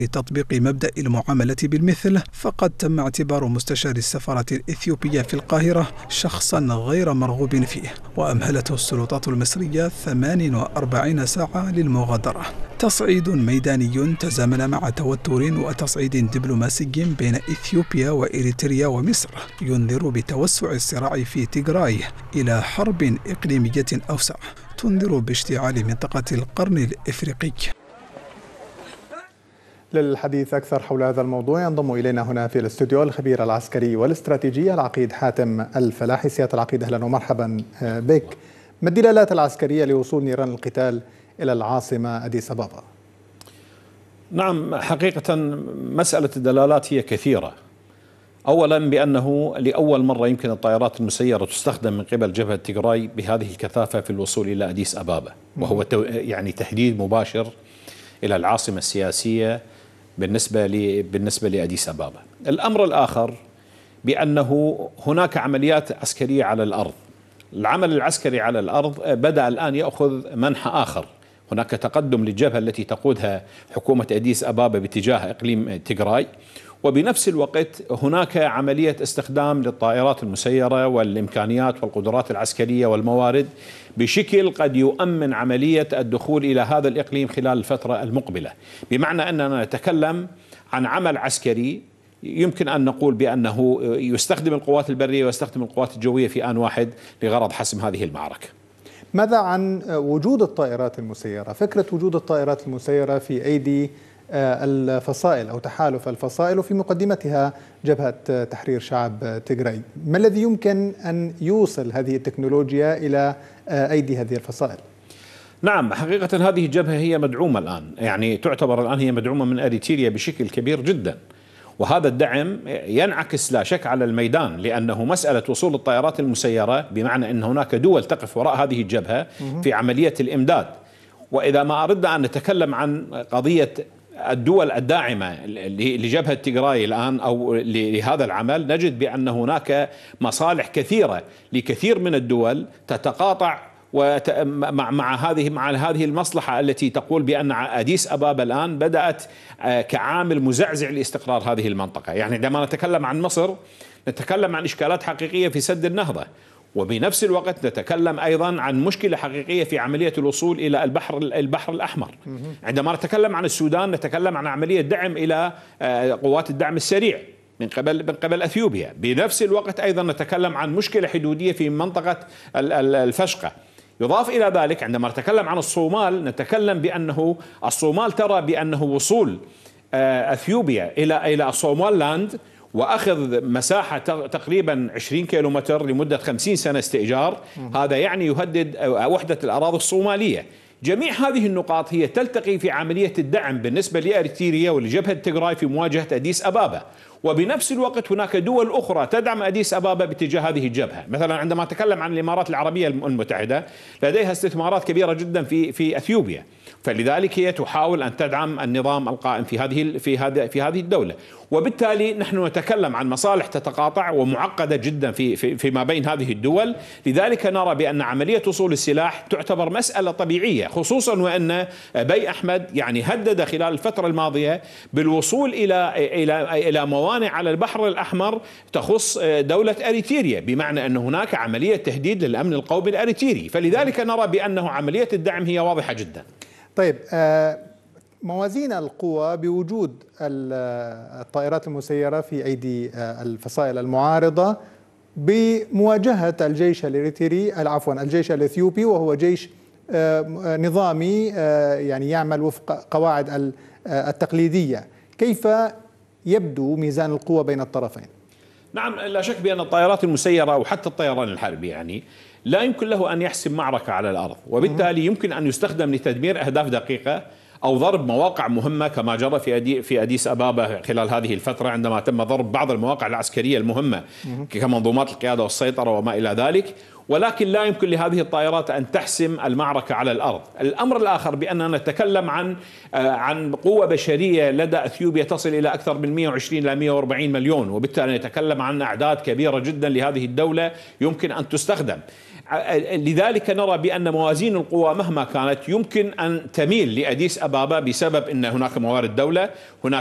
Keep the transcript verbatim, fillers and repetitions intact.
لتطبيق مبدأ المعاملة بالمثل، فقد تم اعتبار مستشار السفارة الإثيوبية في القاهرة شخصا غير مرغوب فيه، وأمهلته السلطات المصرية ثمانية وأربعين ساعة للمغادرة. تصعيد ميداني تزامن مع توتر وتصعيد دبلوماسي بين إثيوبيا وإريتريا ومصر ينذر بتوسع الصراع في تيغراي إلى حرب إقليمية أوسع تنذر باشتعال منطقة القرن الإفريقي. للحديث أكثر حول هذا الموضوع ينضم إلينا هنا في الاستوديو الخبير العسكري والاستراتيجي العقيد حاتم الفلاحي. سيادة العقيد أهلا ومرحبا بك. ما الدلالات العسكرية لوصول نيران القتال إلى العاصمة أديس أبابا؟ نعم، حقيقة مسألة الدلالات هي كثيرة. أولا بأنه لأول مرة يمكن الطائرات المسيرة تستخدم من قبل جبهة تيغراي بهذه الكثافة في الوصول إلى أديس أبابا، وهو يعني تهديد مباشر إلى العاصمة السياسية بالنسبة ل بالنسبة لأديس أبابا. الأمر الآخر بأنه هناك عمليات عسكرية على الأرض. العمل العسكري على الأرض بدأ الآن يأخذ منحى آخر. هناك تقدم للجبهة التي تقودها حكومة أديس أبابا باتجاه إقليم تيغراي، وبنفس الوقت هناك عملية استخدام للطائرات المسيرة والإمكانيات والقدرات العسكرية والموارد بشكل قد يؤمن عملية الدخول إلى هذا الإقليم خلال الفترة المقبلة، بمعنى أننا نتكلم عن عمل عسكري يمكن أن نقول بأنه يستخدم القوات البرية ويستخدم القوات الجوية في آن واحد لغرض حسم هذه المعركة. ماذا عن وجود الطائرات المسيرة؟ فكرة وجود الطائرات المسيرة في أيدي الفصائل أو تحالف الفصائل وفي مقدمتها جبهة تحرير شعب تيغراي، ما الذي يمكن أن يوصل هذه التكنولوجيا إلى أيدي هذه الفصائل؟ نعم، حقيقة هذه الجبهة هي مدعومة الآن، يعني تعتبر الآن هي مدعومة من أريتريا بشكل كبير جدا، وهذا الدعم ينعكس لا شك على الميدان، لأنه مسألة وصول الطائرات المسيرة بمعنى أن هناك دول تقف وراء هذه الجبهة في عملية الإمداد. وإذا ما أردنا أن نتكلم عن قضية الدول الداعمة لجبهة تيغراي الآن أو لهذا العمل، نجد بأن هناك مصالح كثيرة لكثير من الدول تتقاطع مع مع هذه مع هذه المصلحة التي تقول بأن أديس أبابا الآن بدأت كعامل مزعزع لاستقرار هذه المنطقة. يعني عندما نتكلم عن مصر نتكلم عن إشكالات حقيقية في سد النهضة، وبنفس الوقت نتكلم أيضا عن مشكلة حقيقية في عملية الوصول إلى البحر البحر الأحمر. عندما نتكلم عن السودان نتكلم عن عملية دعم إلى قوات الدعم السريع من قبل من قبل أثيوبيا. بنفس الوقت أيضا نتكلم عن مشكلة حدودية في منطقة الفشقة. يضاف إلى ذلك عندما نتكلم عن الصومال نتكلم بأنه الصومال ترى بأنه وصول أثيوبيا إلى إلى الصومال لاند وأخذ مساحة تقريبا عشرين كيلومتر لمدة خمسين سنة استئجار، هذا يعني يهدد وحدة الأراضي الصومالية. جميع هذه النقاط هي تلتقي في عملية الدعم بالنسبة لأريتريا ولجبهة تيغراي في مواجهة أديس أبابا، وبنفس الوقت هناك دول أخرى تدعم أديس أبابا باتجاه هذه الجبهة. مثلا عندما نتكلم عن الإمارات العربية المتحدة لديها استثمارات كبيرة جدا في في أثيوبيا، فلذلك هي تحاول أن تدعم النظام القائم في هذه في هذه في هذه الدولة، وبالتالي نحن نتكلم عن مصالح تتقاطع ومعقدة جدا في في فيما بين هذه الدول. لذلك نرى بأن عملية وصول السلاح تعتبر مسألة طبيعية، خصوصا وأن أبي أحمد يعني هدد خلال الفترة الماضية بالوصول إلى إلى إلى موانئ على البحر الأحمر تخص دولة أريتريا، بمعنى أن هناك عملية تهديد للأمن القومي الأريتري، فلذلك نرى بأنه عملية الدعم هي واضحة جدا. طيب، موازين القوى بوجود الطائرات المسيرة في أيدي الفصائل المعارضة بمواجهة الجيش الإريتري عفوا الجيش الإثيوبي، وهو جيش نظامي يعني يعمل وفق قواعد التقليدية، كيف يبدو ميزان القوى بين الطرفين؟ نعم، لا شك بأن الطائرات المسيرة وحتى الطيران الحربي يعني لا يمكن له أن يحسم معركة على الأرض، وبالتالي يمكن أن يستخدم لتدمير أهداف دقيقة أو ضرب مواقع مهمة كما جرى في أدي في أديس أبابا خلال هذه الفترة عندما تم ضرب بعض المواقع العسكرية المهمة كمنظومات القيادة والسيطرة وما إلى ذلك، ولكن لا يمكن لهذه الطائرات أن تحسم المعركة على الأرض. الأمر الآخر بأننا نتكلم عن عن قوة بشرية لدى أثيوبيا تصل إلى أكثر من مئة وعشرين إلى مئة وأربعين مليون، وبالتالي نتكلم عن أعداد كبيرة جدا لهذه الدولة يمكن أن تستخدم. لذلك نرى بأن موازين القوى مهما كانت يمكن أن تميل لأديس أبابا بسبب أن هناك موارد دولة، هناك